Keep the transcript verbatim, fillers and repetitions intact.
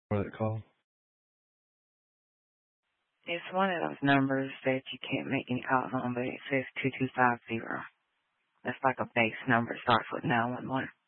What did it call? It's one of those numbers that you can't make any calls on, but it says two two five zero. That's like a base number. Starts with nine one one.